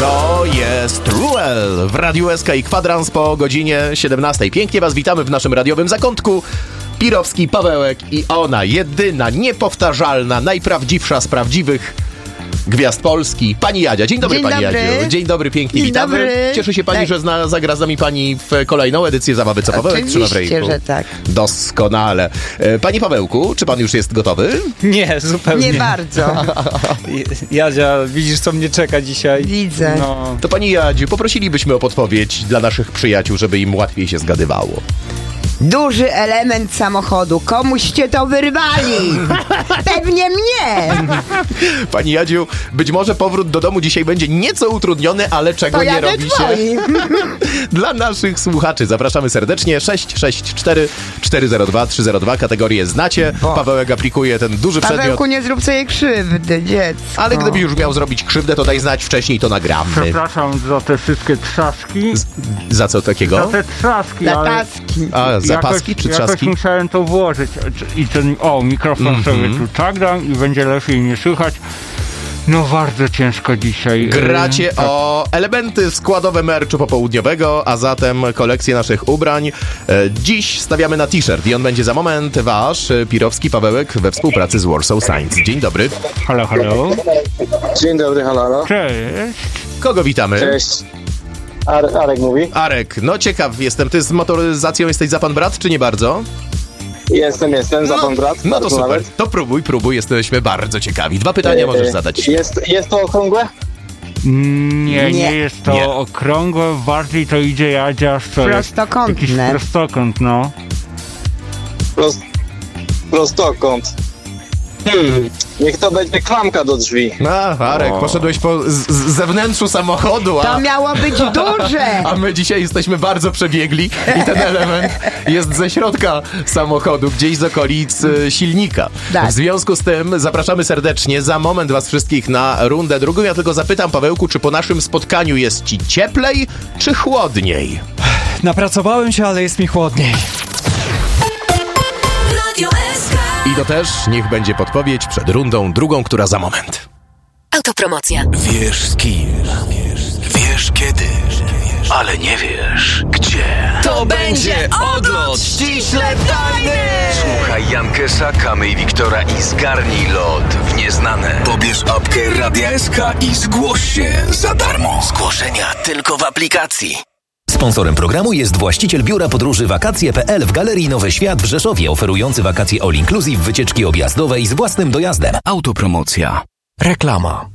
To jest Ruel w Radiu SK i Kwadrans po godzinie 17. Pięknie was witamy w naszym radiowym zakątku. Pirowski, Pawełek i ona, jedyna, niepowtarzalna, najprawdziwsza z prawdziwych gwiazd Polski, pani Jadzia. Dzień dobry, pani Jadziu. Dzień dobry, pięknie witamy. Dobry. Cieszy się pani, że zagra z nami pani w kolejną edycję Zabawy Co Pawełek trzyma w ręku. Oczywiście, że tak. Doskonale. Panie Pawełku, czy pan już jest gotowy? Nie, zupełnie. Nie bardzo. Jadzia, widzisz, co mnie czeka dzisiaj? Widzę. No. To pani Jadziu, poprosilibyśmy o podpowiedź dla naszych przyjaciół, żeby im łatwiej się zgadywało. Duży element samochodu. Komuście to wyrwali? Pewnie mnie. Pani Jadziu, być może powrót do domu dzisiaj będzie nieco utrudniony, ale czego nie robi się dla naszych słuchaczy. Zapraszamy serdecznie. 664 402 302. Kategorię znacie. Pawełek aplikuje ten duży przedmiot. Pawełku, nie zrób sobie krzywdy, dziecko. Ale gdyby już miał zrobić krzywdę, to daj znać wcześniej, to nagramy. Przepraszam za te wszystkie trzaski. Za co takiego? Za te trzaski, ale Lataski. A, zapaski czy jakoś trzaski? musiałem to włożyć. I ten, mikrofon sobie tu tak dam i będzie lepiej nie słychać. No bardzo ciężko dzisiaj. Gracie o elementy składowe merchu popołudniowego, a zatem kolekcję naszych ubrań. Dziś stawiamy na t-shirt i on będzie za moment wasz, Pirowski, Pawełek, we współpracy z Warsaw Science. Dzień dobry. Halo, halo. Dzień dobry, halo. Cześć. Kogo witamy? Cześć. Arek mówi. Arek, no ciekaw jestem, ty z motoryzacją jesteś za pan brat, czy nie bardzo? Jestem, za pan brat. No to bardzo super, nawet. to próbuj, jesteśmy bardzo ciekawi. 2 pytania możesz zadać. Jest to okrągłe? Nie jest to Nie. okrągłe, bardziej to idzie Jadzia, co jest Prostokątne. jakiś prostokąt, no. Prostokąt. Niech to będzie klamka do drzwi. Arek, poszedłeś po zewnętrzu samochodu, To miało być duże. a my dzisiaj jesteśmy bardzo przebiegli i ten element jest ze środka samochodu, gdzieś z okolic silnika. Tak. W związku z tym zapraszamy serdecznie za moment was wszystkich na rundę drugą. Ja tylko zapytam, Pawełku, czy po naszym spotkaniu jest ci cieplej, czy chłodniej? Napracowałem się, ale jest mi chłodniej. I to też niech będzie podpowiedź przed rundą drugą, która za moment. Autopromocja. Wiesz z kim, wiesz kiedy, ale nie wiesz gdzie. To będzie odlot ściśle tajny! Słuchaj Jankesa, Kamy i Wiktora i zgarnij lot w nieznane. Pobierz apkę Radia SK i zgłoś się za darmo. Zgłoszenia tylko w aplikacji. Sponsorem programu jest właściciel biura podróży Wakacje.pl w Galerii Nowy Świat w Rzeszowie, oferujący wakacje all inclusive, wycieczki objazdowe i z własnym dojazdem. Autopromocja. Reklama.